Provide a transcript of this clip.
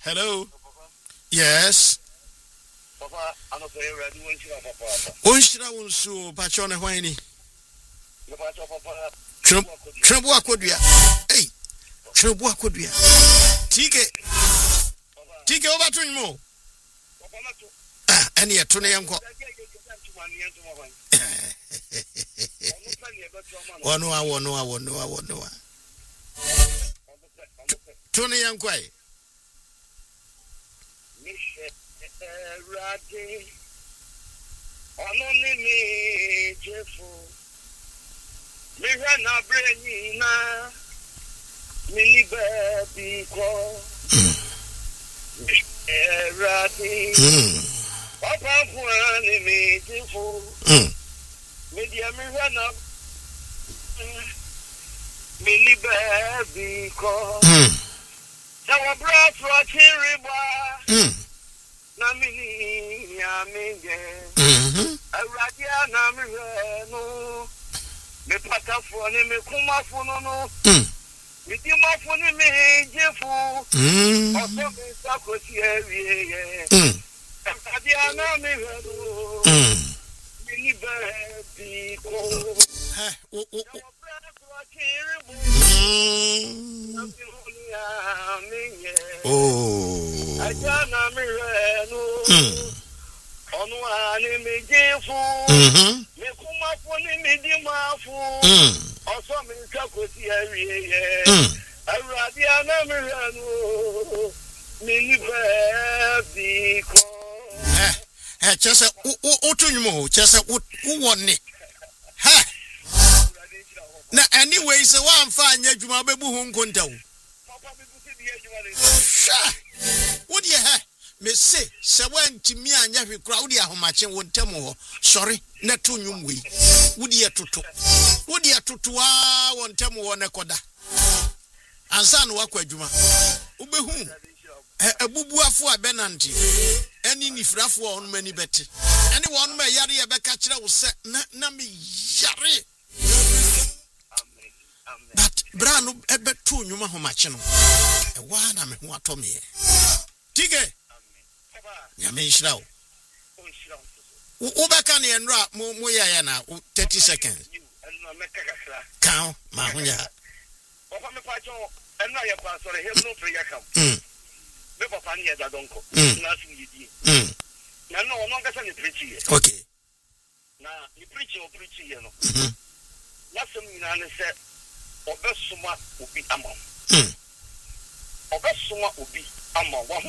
Hello. Yes. Papa, I'm not very ready when you are Papa. Onshira wonsu pachone hwan The Papa, Papa. Trembo akodua. Hey. Trembo akodua. Tike obatun mo. Ah, ene yeto ne yanko. Wono. Tone yanko ai. Rade ononi mi jefu mi na breni na mi ni baby ko rade papa fuani mi jefu mi dia mi na mi ni baby ko sawa bra for chiriba na mini ya minge awradia na mire no me patafo ni me kumafo no me di mafo ni me jefu oso me sakosi awie awradia na mire no mini baby ko Oh. Ajana mireno. Onu ani mi jefu. Me kuma foni mi di mafu. Oso mi sakosi awie. Awrade ana mireno. Mi ni baby ko. Chese utunyumo, chese uwoni. Na anyway, so one fine yajuma bebu hunkonta wo. What do you have? Me say, Sawan Timmy and Yavi Crowdy Ahomachen would tell me, sorry, not to you. Would you to? Would you to one temo one a coda? And son Wakwa Juma. Ube whom? A bubua for a benanti. Any nifrafu on many betty. Anyone may yari a becatcher will say, Nami Yari. But Brano ebe tu nyuma ho machino. E wana me ho atomi. Tige. Nyame nhyira wo. Wo beka ne enra mo ya na 30 seconds. Kan ma ho ya. Papa me pacho enra ya kwa sore he no prayer kam. Me papa ne da donko. Na su yidi. Na no no ngasa ne preach ye. Okay. Na ni preach ye no. Na some nyina ne se obesuma obi ama. Obesuma obi ama wa